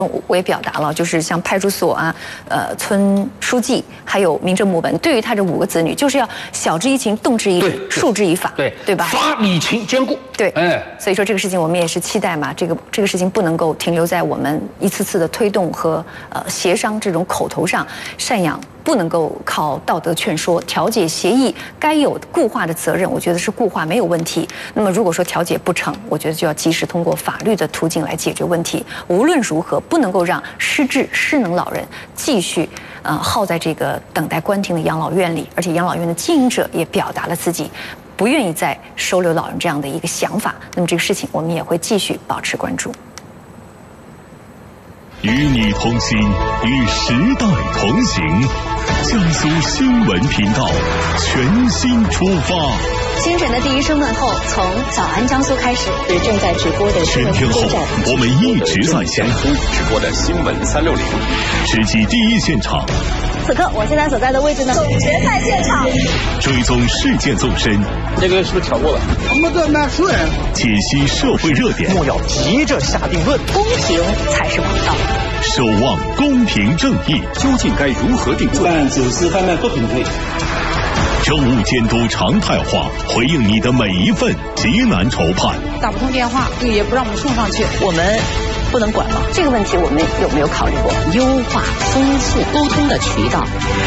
我也表达了，就是像派出所啊、村书记，还有民政部门，对于他这5个子女，就是要晓之以情，动之以理，诉之以法，对吧？ 法理情兼顾。 对，所以说这个事情我们也是期待嘛，这个事情不能够停留在我们一次次的推动和协商这种口头上，赡养不能够靠道德劝说、调解协议，该有固化的责任，我觉得是固化没有问题。那么如果说调解不成，我觉得就要及时通过法律的途径来解决问题。无论如何，不能够让失智失能老人继续耗在这个等待关停的养老院里，而且养老院的经营者也表达了自己不愿意再收留老人这样的一个想法。那么这个事情我们也会继续保持关注。 与你同行，与时代同行。江苏新闻频道全新出发。 清晨的第一声问候，从早安江苏开始。正在直播的全天候，我们一直在线直播的新闻360， 直击第一现场。 此刻我现在所在的位置呢，总决赛现场， 追踪事件纵深。 这个是不是调过了？ 我们的纳税人解析社会热点， 莫要急着下定论， 公平才是王道。 守望公平正义， 究竟该如何定罪？ 办走私贩卖不平配。 政务监督常态化，回应你的每一份急难愁盼。 打不通电话，也不让我们送上去， 我们不能管吗？这个问题我们有没有考虑过优化、丰富沟通的渠道？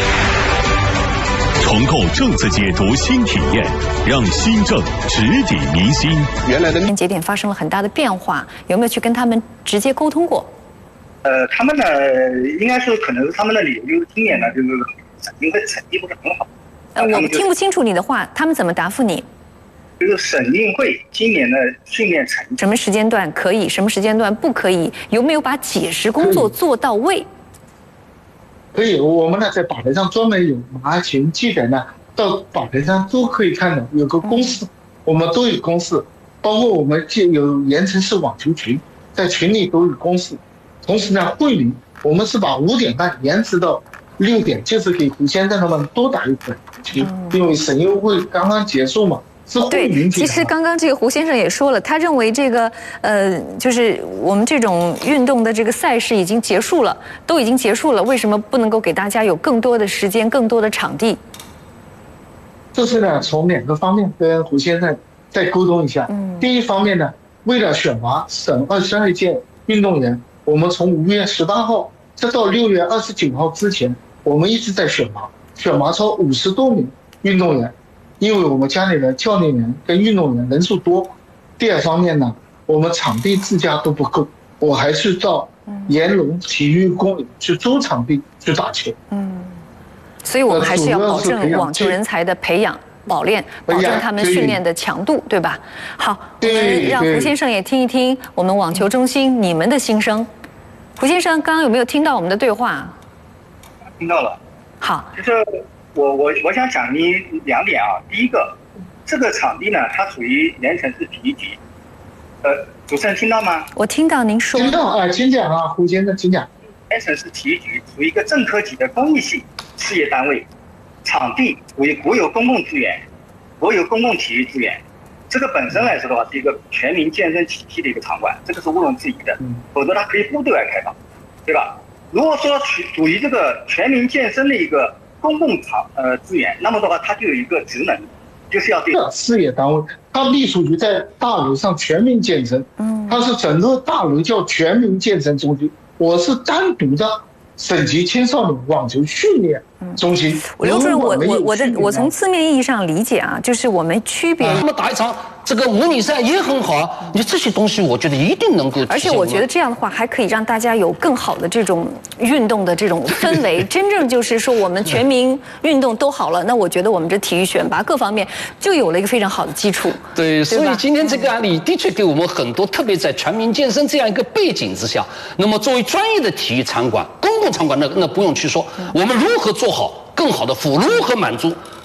重构政策解读新体验，让新政直抵民心。 原来的节点发生了很大的变化，有没有去跟他们直接沟通过？ 他们呢，应该是可能他们的理由就是今年呢，这个审计会成绩不是很好。 我听不清楚你的话，他们怎么答复你？ 就是审映会今年的训练成绩， 什么时间段可以，什么时间段不可以？有没有把解释工作做到位？ 可以，我们呢在法台上专门有马群记者呢，到法台上都可以看到有个公示，我们都有公示，包括我们有盐城市网球群，在群里都有公示。同时呢，会民我们是把5点半延迟到6点，就是给胡先生他们多打一会儿球，因为审议会刚刚结束嘛。 对，其实刚刚这个胡先生也说了，他认为这个就是我们这种运动的这个赛事已经结束了，都已经结束了，为什么不能够给大家有更多的时间、更多的场地？ 这是呢，从2个方面跟胡先生再沟通一下。第一方面呢，为了选拔省22届运动员，我们从5月18号直到6月29号之前，我们一直在选拔超50多名运动员。因为我们家里的教练员跟运动员人数多。第二方面呢，我们场地自家都不够，我还是到延龙体育公园去租场地去打球。 所以我们还是要保证网球人才的培养、保练，保证他们训练的强度，对吧？好，我们让胡先生也听一听我们网球中心你们的心声。胡先生，刚刚有没有听到我们的对话？ 听到了。 好， 就是我想讲你2点啊。第一个，这个场地呢，它属于盐城市体育局。主持人听到吗？ 我听到您说。 听到啊，请讲啊，胡先生，请讲。 盐城市体育局属于一个正科级的公益性事业单位，场地属于国有公共资源、国有公共体育资源。这个本身来说的话，是一个全民健身体系的一个场馆，这个是毋庸置疑的。否则它可以不对外开放，对吧？如果说属于这个全民健身的一个公共资源，那么的话，它就有一个职能，就是要对事业单位，它隶属于在大楼上全民健身，它是整个大楼叫全民健身中心，我是单独的省级青少年网球训练中心。 刘主任，我从字面意义上理解啊，就是我们区别。 那么打一场这个模拟赛也很好啊，你这些东西我觉得一定能够。 而且我觉得这样的话，还可以让大家有更好的这种运动的这种氛围。真正就是说，我们全民运动都好了，那我觉得我们这体育选拔各方面就有了一个非常好的基础。 对，所以今天这个案例的确给我们很多，特别在全民健身这样一个背景之下，那么作为专业的体育场馆、公共场馆，那不用去说，我们如何做好更好的服务，如何满足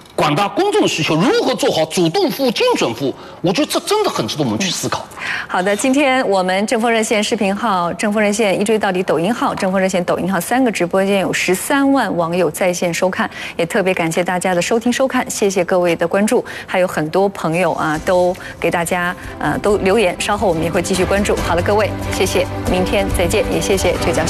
广大公众需求，如何做好主动服务、精准服务？我觉得这真的很值得我们去思考。 好的，今天我们正风热线视频号、正风热线一追到底抖音号、正风热线抖音号3个直播间有13万网友在线收看，也特别感谢大家的收听收看，谢谢各位的关注，还有很多朋友啊都给大家都留言，稍后我们也会继续关注。好了，各位，谢谢，明天再见，也谢谢这家。